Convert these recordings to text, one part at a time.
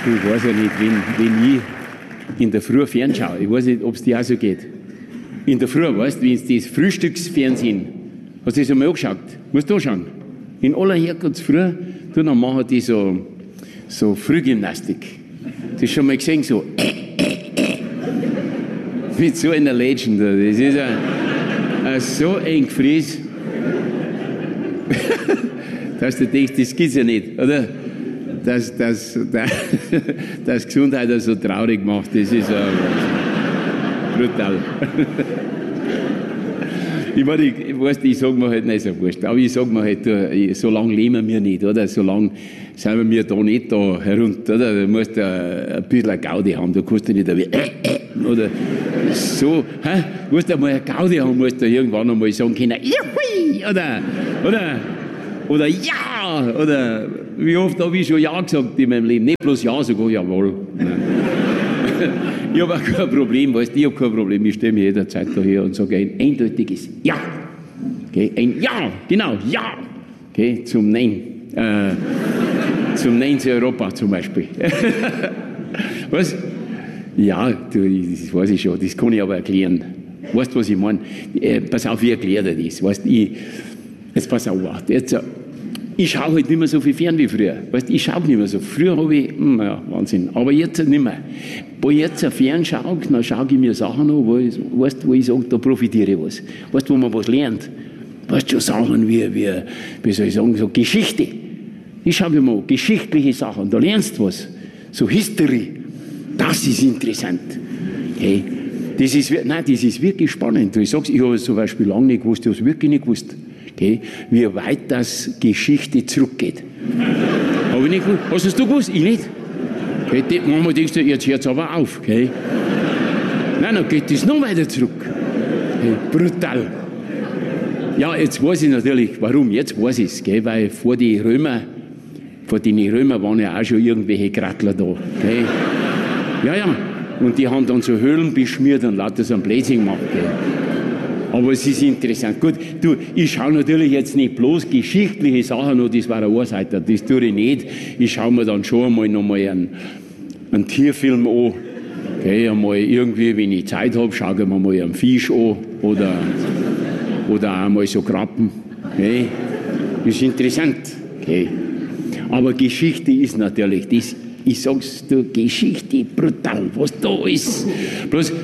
Ich weiß ja nicht, wenn ich in der Früh fernschaue, ich weiß nicht, ob es dir auch so geht. In der Früh, weißt du, wenn es das Frühstücksfernsehen, hast du das einmal angeschaut? Musst du anschauen. In aller Herkunftsfrüh, dann machen die so Frühgymnastik. Das hast du schon mal gesehen, so mit so einer Legend. Das ist so eng gefräst, dass du denkst, das gibt's ja nicht, oder? Dass Gesundheit so traurig macht, das ist brutal. Ich meine, ich sage mir halt nicht so wurscht, aber ich sage mir halt, so lange leben wir nicht, oder? So lange sind wir da nicht da herunter, oder? Du musst ein bisschen Gaudi haben, du kannst ja nicht oder so, du musst einmal eine Gaudi haben, musst du irgendwann einmal sagen können, Juhui, oder ja, oder wie oft habe ich schon Ja gesagt in meinem Leben, nicht bloß Ja, sogar Jawohl. Ich habe auch kein Problem, weißt du, ich habe kein Problem, ich stelle mich jederzeit daher und sage ein eindeutiges Ja. Okay, ein Ja, genau, Ja. Okay, zum Nein. Zum Nein zu Europa zum Beispiel. Was? Ja, das weiß ich schon, das kann ich aber erklären. Weißt du, was ich meine? Pass auf, ich erkläre dir das. Weißt, jetzt pass auf, ich schaue halt nicht mehr so viel fern wie früher. Weißt, ich schaue nicht mehr so. Früher habe ich, ja, Wahnsinn, aber jetzt nicht mehr. Wo ich jetzt fern schaue, dann schaue ich mir Sachen an, wo ich sage, da profitiere ich was. Weißt du, wo man was lernt? Weißt du, so Sachen wie soll ich sagen, so Geschichte. Ich schaue mir mal geschichtliche Sachen, da lernst du was. So History, das ist interessant. Okay. Das ist wirklich spannend. Ich sage, ich habe es zum Beispiel lange nicht gewusst, ich habe es wirklich nicht gewusst. Okay, wie weit das Geschichte zurückgeht. Habe ich nicht gewusst. Hast du es gewusst? Ich nicht. Okay, manchmal denkst du, jetzt hört es aber auf. Okay. Nein, dann geht es noch weiter zurück. Okay, brutal. Ja, jetzt weiß ich natürlich, warum. Jetzt weiß ich es, weil vor den Römern waren ja auch schon irgendwelche Krattler da. Okay. Ja. Und die haben dann so Höhlen beschmiert und lauter so ein Blödsinn gemacht. Okay. Aber es ist interessant. Gut, ich schaue natürlich jetzt nicht bloß geschichtliche Sachen an, das war eine Ohrseite, das tue ich nicht. Ich schaue mir dann schon einmal nochmal einen Tierfilm an. Okay, einmal irgendwie, wenn ich Zeit habe, schaue ich mir mal einen Fisch an oder auch mal so Krabben. Okay. Das ist interessant. Okay. Aber Geschichte ist natürlich das, ich sag's dir, Geschichte brutal, was da ist. Bloß,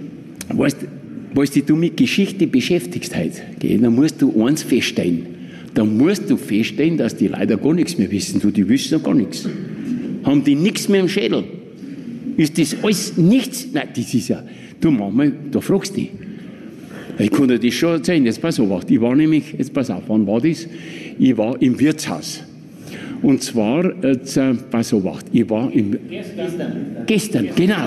weißt du mit Geschichte beschäftigst heute, okay, dann musst du eins feststellen. Dann musst du feststellen, dass die leider gar nichts mehr wissen. Die wissen ja gar nichts. Haben die nichts mehr im Schädel? Ist das alles nichts? Nein, das ist ja, du manchmal, da fragst du dich. Ich kann dir das schon erzählen, jetzt pass auf. Ich war nämlich, jetzt pass auf, wann war das? Ich war im Wirtshaus. Und zwar, pass auf, ich war Gestern, genau.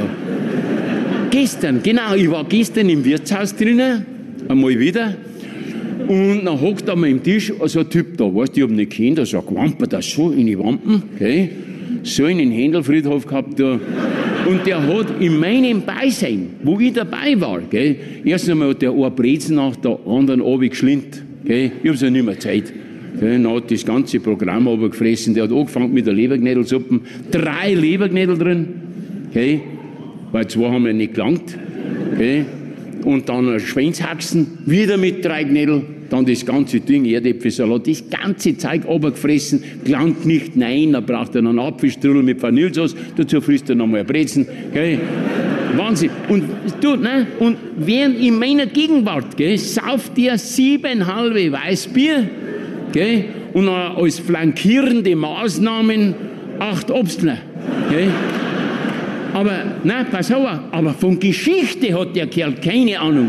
Ich war gestern im Wirtshaus drinnen, einmal wieder. Und dann hockt an meinem Tisch so ein Typ da, weißt du, ich hab ihn nicht kennt, der sagt, wampert das so in die Wampen, okay? So einen Händelfriedhof gehabt da. Und der hat in meinem Beisein, wo ich dabei war, okay, erst einmal hat der eine Brezen nach der anderen runtergeschlindt, okay? Ich hab's ja nicht mehr Zeit. Okay, dann hat das ganze Programm runtergefressen. Der hat angefangen mit der Leberknädelsuppe. 3 Leberknädel drin. Okay, weil 2 haben ja nicht gelangt. Okay, und dann ein Schwänzhaxen, wieder mit 3 Knädel. Dann das ganze Ding, Erdäpfelsalat, das ganze Zeug runtergefressen. Gelangt nicht, nein, dann braucht er einen Apfelstrudel mit Vanillesauce. Dazu frisst er nochmal ein Brezen. Okay, Wahnsinn. Und während in meiner Gegenwart, sauft der 7,5 Weißbier. Okay? Und als flankierende Maßnahmen 8 Obstler. Okay? Aber, nein, pass auf, aber von Geschichte hat der Kerl keine Ahnung.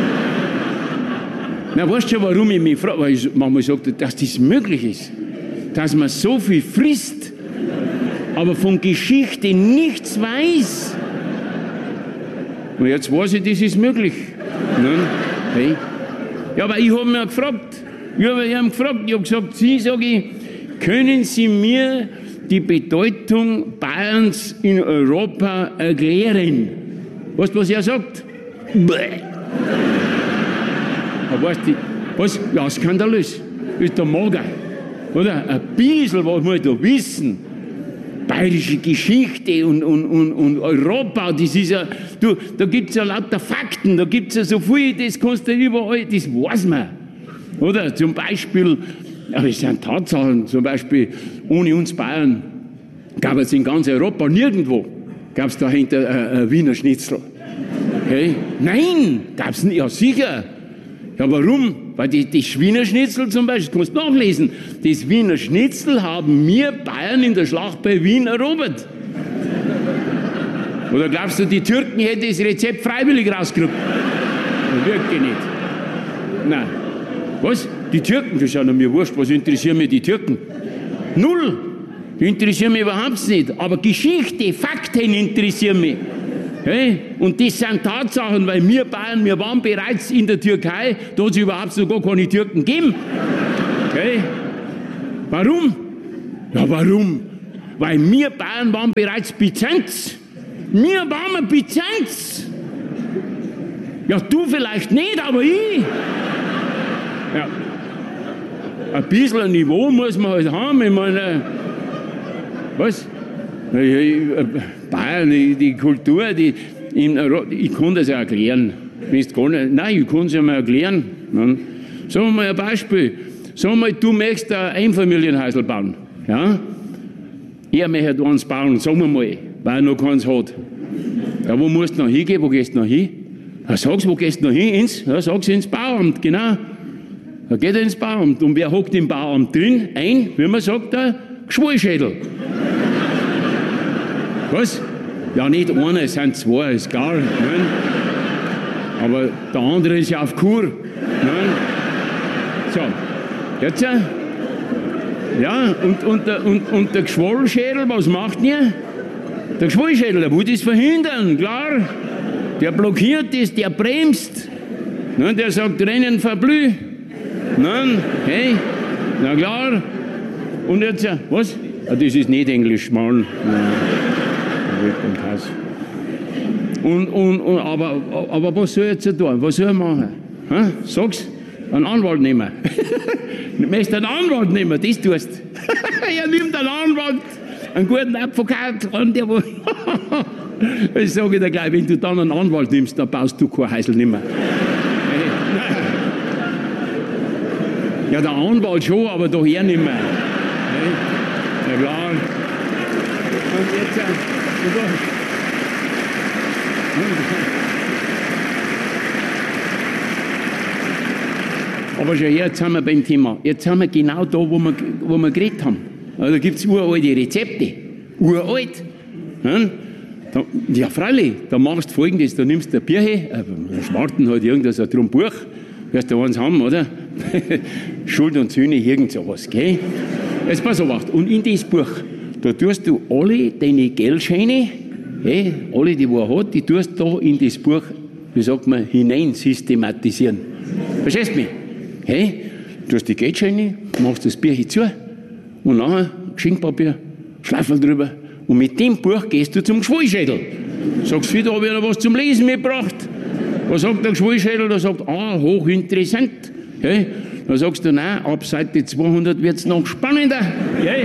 Na, weißt du schon, warum ich mich frage? Weil ich manchmal sage, dass das möglich ist. Dass man so viel frisst, aber von Geschichte nichts weiß. Und jetzt weiß ich, das ist möglich. Nun, hey. Ja, aber ich habe mich gefragt, ich habe gesagt, sage ich, können Sie mir die Bedeutung Bayerns in Europa erklären? Weißt du, was er sagt? Bäh. Weißt du, was? Ja, skandalös. Ist der Mager. Oder? Ein bisschen was muss ich da wissen. bayerische Geschichte und Europa, das ist ja, du, da gibt es ja lauter Fakten, da gibt es ja so viel, das kannst du überall, das weiß man. Oder zum Beispiel, ja, das sind Tatsachen, zum Beispiel, ohne uns Bayern gab es in ganz Europa nirgendwo, gab es dahinter ein Wiener Schnitzel. Okay? Nein, gab es nicht, ja sicher. Ja, warum? Weil das Wiener Schnitzel zum Beispiel, das kannst du nachlesen, das Wiener Schnitzel haben wir Bayern in der Schlacht bei Wien erobert. Oder glaubst du, die Türken hätten das Rezept freiwillig rausgekriegt? Wirklich nicht. Nein. Was? Die Türken, das ist ja mir wurscht, was interessieren mich die Türken? Null. Die interessieren mich überhaupt nicht. Aber Geschichte, Fakten interessieren mich. Hey? Und das sind Tatsachen, weil wir Bayern, wir waren bereits in der Türkei, da hat es überhaupt noch gar keine Türken gegeben. Hey? Warum? Ja, warum? Weil wir Bayern waren bereits Byzanz. Wir waren Byzanz. Ja, du vielleicht nicht, aber ich. Ja. Ein bisschen Niveau muss man halt haben. Ich meine, was? Bayern, die Kultur, ich kann das ja erklären. Nein, ich kann es ja mal erklären. Sagen wir mal ein Beispiel. Sagen wir mal, du möchtest ein Einfamilienhäusl bauen. Ja? Ich möchte eins bauen, sagen wir mal, weil er noch keins hat. Ja, wo musst du noch hingehen? Wo gehst du noch hin? Ja, sag's, wo gehst du noch hin? Sag's ins Bauamt, genau. Da geht er ins Bauamt. Und wer hockt im Bauamt drin? Wie man sagt, der Geschwollschädel. Was? Ja, nicht einer, es sind zwei, ist klar. Nein. Aber der andere ist ja auf Kur. Nein. So, jetzt. Ja, und der Geschwollschädel, was macht ihr? Der Geschwollschädel, der will das verhindern, klar. Der blockiert das, der bremst. Nein, der sagt, Rennen verblüh. Nein, hey, na klar. Und jetzt, was? Ah, das ist nicht Englisch, Mann. Aber was soll ich jetzt tun? Was soll ich machen? Ha? Sag's, einen Anwalt nehmen. Du möchtest einen Anwalt nehmen, das tust du. Ja, nimm einen Anwalt, einen guten Advokat, an der wo. Ich sage dir gleich, wenn du dann einen Anwalt nimmst, dann baust du kein Häusl nicht mehr. Ja, der Anwalt schon, aber daher nicht mehr. Ja, klar. Und jetzt, aber schon her, jetzt sind wir beim Thema. Jetzt sind wir genau da, wo wir geredet haben. Da gibt es uralte Rezepte. Uralt. Ja, freilich, da machst du Folgendes, da nimmst du ein Bierchen, ein Schwarten hat irgendwas, so ein Buch, wirst du eins haben, oder? Schuld und Sühne, irgend sowas, gell? Jetzt pass auf, und in das Buch, da tust du alle deine Geldscheine, hey, alle, die er hat, die tust du da in das Buch, wie sagt man, hinein systematisieren. Verstehst du mich? Hey, du hast die Geldscheine, machst das Bierchen zu und nachher Geschenkpapier, Schleifel drüber und mit dem Buch gehst du zum Geschwollschädel. Sagst du, da habe ich noch was zum Lesen mitgebracht. Was sagt der Geschwollschädel? Der sagt, hochinteressant. Hey, dann sagst du, nein, ab Seite 200 wird es noch spannender. Hey.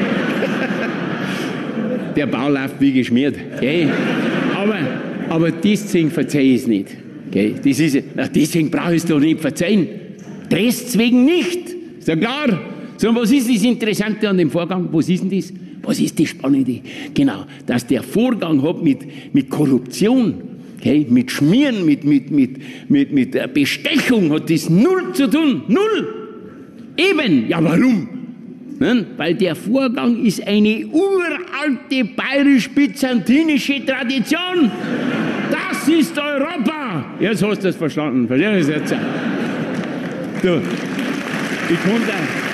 Der Bau läuft wie geschmiert. Okay? Aber deswegen verzeih ich es nicht. Okay? Deswegen brauche ich es doch nicht verzeihen. Deswegen nicht. Ist ja klar. So, was ist das Interessante an dem Vorgang? Was ist denn das? Was ist das Spannende? Genau, dass der Vorgang hat mit Korruption, okay? Mit Schmieren, mit Bestechung hat das null zu tun. Null. Eben. Ja, warum? Weil der Vorgang ist eine uralte bayerisch-byzantinische Tradition. Das ist Europa. Jetzt hast du es verstanden. Verstehst du das jetzt? Du, ich konnte...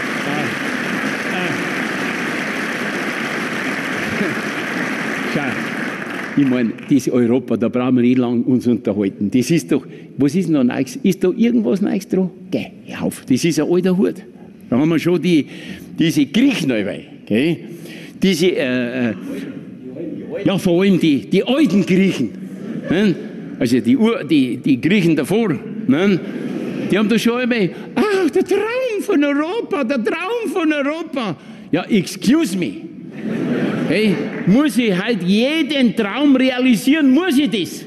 Schau, ich meine, das Europa, da brauchen wir nicht lang uns unterhalten. Das ist doch... Was ist noch Neues? Ist da irgendwas Neues dran? Geh, hör auf. Das ist ein alter Hut. Da haben wir schon diese Griechen dabei, okay? Diese, ja, vor allem die alten Griechen, ne? Also die Griechen davor, ne? Die haben da schon einmal, der Traum von Europa, der Traum von Europa. Ja, excuse me. Hey, muss ich halt jeden Traum realisieren? Muss ich das?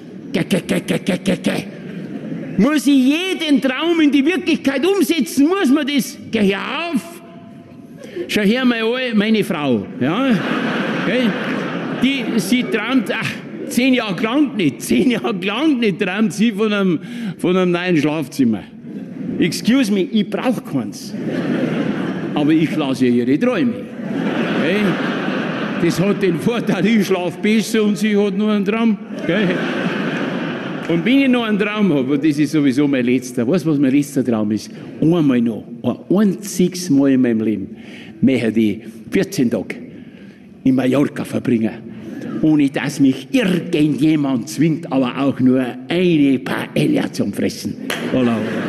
Muss ich jeden Traum in die Wirklichkeit umsetzen? Muss man das? Geh auf! Schau her mal an, meine Frau. Ja? Okay? Sie träumt, 10 Jahre gelangt nicht. 10 Jahre gelangt nicht, träumt sie von einem neuen Schlafzimmer. Excuse me, ich brauche keins. Aber ich lasse ihr ihre Träume. Okay? Das hat den Vorteil, ich schlafe besser und sie hat nur einen Traum. Okay? Und wenn ich noch einen Traum habe, und das ist sowieso mein letzter, weißt du, was mein letzter Traum ist? Einmal noch, ein einziges Mal in meinem Leben, möchte ich 14 Tage in Mallorca verbringen, ohne dass mich irgendjemand zwingt, aber auch nur eine Paella zum Fressen. Voilà.